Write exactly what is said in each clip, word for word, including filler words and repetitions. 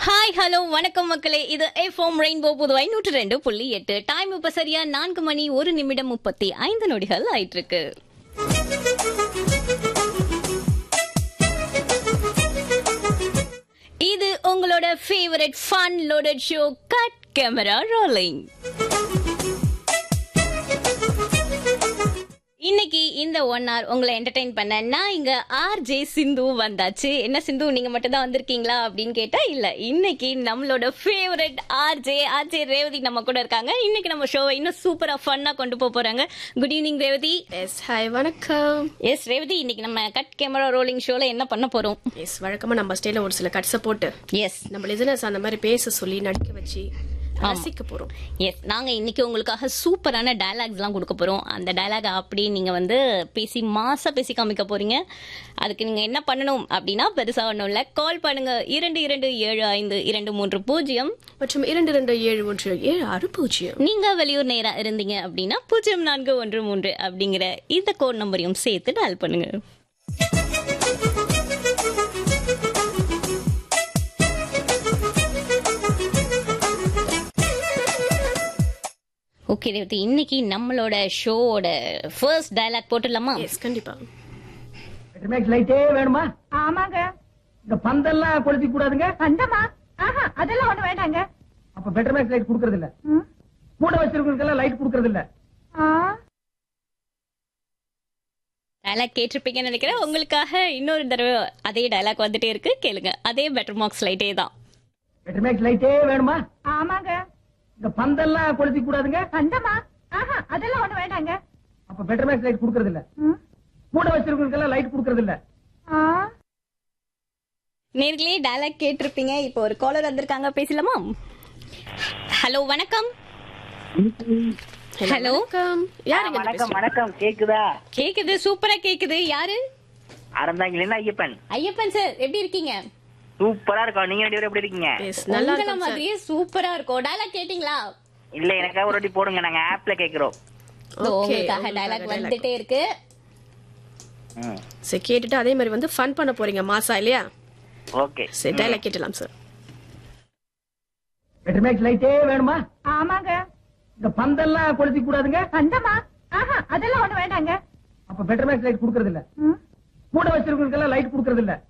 Hi hello வணக்கம் மக்களே, இது எஃப்எம் ரெயின்போ புதுவை நூற்று ரெண்டு புள்ளி எட்டு. டைம் இப்ப சரியா நான்கு மணி ஒரு நிமிடம் முப்பத்தி ஐந்து நொடிகள் ஆயிட்டு இருக்கு. இது உங்களோட favourite fun loaded show cut camera rolling. இன்னைக்கு இந்த ஒன் ஹவர் உங்களை என்டர்டைன் பண்ண நான் இங்க ஆர் ஜே சிந்து வந்தாச்சு. என்ன சிந்து, நீங்க மட்டும் தான் வந்திருக்கீங்களா அப்படின்னு கேட்டா இல்ல, இன்னைக்கு நம்மளோட favourite R J R J Revathi நம்ம கூட இருக்காங்க. இன்னைக்கு நம்ம ஷோவை இன்னும் சூப்பரா ஃபன்னா கொண்டு போக போறாங்க. Good evening Revathi. Yes hi வணக்கம். எஸ் ரேவதி, இன்னைக்கு நம்ம கட் கேமரா ரோலிங் ஷோல என்ன பண்ண போறோம்? எஸ் வழக்கமா நம்ம ஸ்டைல ஒரு சில கட்ஸை போட்டு எஸ் நம்ம லிசனர்ஸ் அந்த மாதிரி பேச சொல்லி நடிக்க வச்சு ரசிக்க போறோம். எஸ், நாங்க இன்னைக்கு உங்களுக்காக சூப்பரான டயலாக்ஸ் எல்லாம் கொடுக்க போறோம். அந்த டயலாக் அப்படி நீங்க வந்து பேசி மாசா பேசி காமிக்க போறீங்க. அதுக்கு நீங்க என்ன பண்ணணும் அப்படின்னா, பெருசா ஒண்ணும் இல்ல, கால் பண்ணுங்க இரண்டு இரண்டு ஏழு ஐந்து இரண்டு மூன்று பூஜ்ஜியம் மற்றும் இரண்டு இரண்டு ஏழு ஒன்று ஏழு ஆறு பூஜ்ஜியம். நீங்க வெளியூர் நேரா இருந்தீங்க அப்படின்னா பூஜ்ஜியம் நான்கு ஒன்று மூன்று அப்படிங்கிற இந்த கோட் நம்பரையும் சேர்த்து டயல் பண்ணுங்க. ஓகே ரேவதி, இன்னைக்கு நம்மளோட ஷோவோட ஃபர்ஸ்ட் டயலாக் போட்டுடலாமா? எஸ் கண்டிப்பா. பெட்ரோமேக்ஸ் லைட்டே வேணுமா? ஆமாங்க. இந்த பந்தெல்லாம் கொளுத்தி கூடாதுங்க. பந்தமா? ஆஹா, அதெல்லாம் ஒண்ணு வேண்டாங்க. அப்ப பெட்ரோமேக்ஸ் லைட் குடுக்கறது இல்ல. கூட வச்சிருக்கவங்களுக்கெல்லாம் லைட் குடுக்கறது இல்ல. டயலாக் கேட்டிருப்பீங்கன்னு நினைக்கிறேன். உங்களுக்காக இன்னொரு தடவை அதே டயலாக் வந்துட்டே இருக்கு, கேளுங்க. அதே பெட்டர் மார்க்ஸ் லைட்டே தான். பெட்ரோமேக்ஸ் லைட்டே வேணுமா? ஆமாங்க. இந்த பந்தெல்லாம் கொளுத்தி கூடாதுங்க. பந்தமா? ஆஹா, அதெல்லாம் ஒண்ணு வேண்டாங்க. அப்ப பெட்ரோமேக்ஸ் லைட் குடுக்கறது இல்ல. கூட வச்சிருக்கவங்களுக்கெல்லாம் லைட் குடுக்கறது இல்ல. நேர்களே, டயலாக் கேட்டிருப்பீங்க. இப்போ ஒரு காலர் வந்திருக்காங்க, பேசலாமா? ஹலோ வணக்கம். ஹலோ யாருங்க? வணக்கம் வணக்கம். கேக்குதா? கேக்குது, சூப்பரா கேக்குது. யாரு? அறந்தாங்கில ஐயப்பன். ஐயப்பன் சார், எப்படி இருக்கீங்க? சூப்பரா இருக்கும். நீங்க ரெண்டு பேரும் எப்படி இருக்கீங்க? எஸ் நல்லா உங்கள இருக்கு. மாதிரியே சூப்பரா இருக்கும். டயலாக் கேட்டிங்களா? இல்ல, எனக்காக ஒரு வாட்டி போடுங்க, நாங்க ஆப்ல கேக்குறோம். இதோ உங்களுக்காக டயலாக் வந்துட்டே இருக்கு. ம், சரி கேட்டுட்டு அதே மாதிரி வந்து ஃபன் பண்ண போறீங்க மாசா இல்லையா? ஓகே. சரி டயலாக் கேட்டலாம் சார். பெட்ரோமேக்ஸ் லைட்டே வேணுமா? ஆமாங்க. இந்த பந்தெல்லாம் கொளுத்தி கூடாதுங்க. பந்தமா? ஆஹா, அதெல்லாம் ஒண்ணு வேண்டாங்க. அப்ப பெட்ரோமேக்ஸ் லைட் குடுக்கறது இல்ல. கூட வச்சிருக்கவங்களுக்கெல்லாம் லைட் குடுக்கறது இல்ல.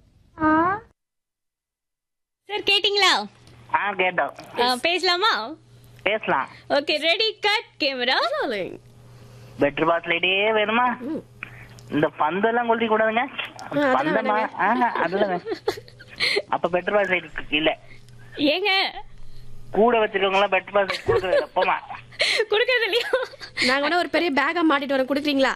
சார் கேட்டிங்களா? ஆ கேட்டோம். ஆ, பேசலாமா? பேசலாம். Okay, ready cut camera. Better pass லைட்டே வேணுமா? இந்த பந்தெல்லாம் கொளுத்தி கூடாதுங்க. அதெல்லாம் பந்தமா? ஆஹா, அதெல்லாம் வே- அப்ப பெட்டர் பாஸ் லைட் இல்ல. ஏங்க கூட வச்சிருக்கவங்க எல்லாம் பெட்டர் பாஸ் லைட் கொடுக்கறது இல்ல. போமா. குடுக்கறது இல்லையா? நாங்க வேணா ஒரு பெரிய பேக்கா மாட்டிட்டு வரோம், குடுக்குறீங்களா?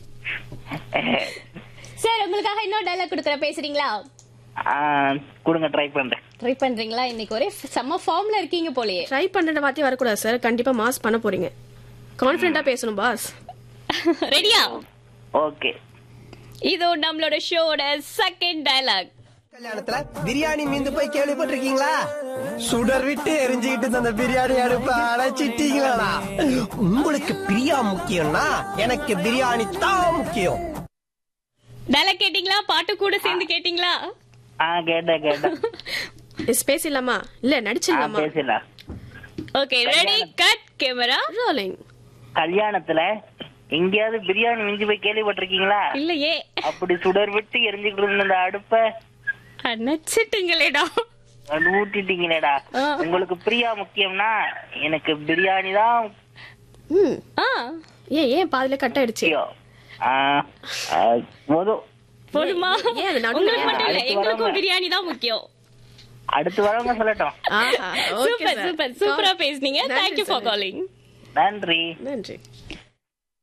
சார் உங்களுக்காக இன்னொரு டயலாக் கொடுக்குற, பேசுறீங்களா? ஆ, கொடுங்க, ட்ரை பண்றேன். ட்ரை பண்றீங்களா? இன்னைக்கு ஒரே செம்ம ஃபார்ம்ல இருக்கீங்க போலயே. ட்ரை பண்ற வார்த்தையே வரக்கூடாது சார். கண்டிப்பா மாஸ் பண்ண போறீங்க. கான்ஃபிடென்ட்டா பேசணும் பாஸ். ரெடியா? ஓகே. இதோ நம்மளோட ஷோட செகண்ட் டயலாக். கல்யாணத்துல பிரியாணி மீந்து போய் கேள்விப்பட்டிருக்கீங்களா? சுடர் விட்டு எரிஞ்சுக்கிட்டு அந்த பிரியாணி அடுப்ப அடைச்சிட்டீங்களா? உங்களுக்கு பிரியா முக்கியம்னா எனக்கு பிரியாணி தான் முக்கியம். டயலாக் கேட்டிங்களா? பாட்டு கூட சேர்ந்து கேட்டிங்களா? ஆ கேட்டேன் கேட்டேன். எஸ் பேசலாமா? இல்ல ஆ, நடிச்சிடலாமா? பேசலாம். Okay, ready cut camera rolling. கல்யாணத்துல எங்கேயாவது பிரியாணி மிஞ்சி போய் கேள்விப்பட்டிருக்கீங்களா? இல்லையே. அப்படி சுடர் விட்டு எரிஞ்சுக்கிட்டு இருந்த அந்த அடுப்ப அணைச்சிட்டீங்களேடா. ஊட்டிட்டீங்களேடா. ஆ. உங்களுக்கு பிரியா முக்கியம்னா எனக்கு பிரியாணி தான் ம் ஆ, ஏன் ஏன் பாதியில கட் ஆயிடுச்சு? முக்கியம். ஆ, ஆ, போதும். போதுமா? ஏன் அது நடுவுல உங்களுக்கு மட்டும் இல்ல, அடுத்து எங்களுக்கும் வரவங்க. பிரியாணி தான் முக்கியம். அடுத்து வரவங்க சொல்லட்டும். ஆஹா, okay சூப்பர் sir. சூப்பர் சூப்பரா பேசுனீங்க. நன்றி thank you for sir. Calling. நன்றி. நன்றி.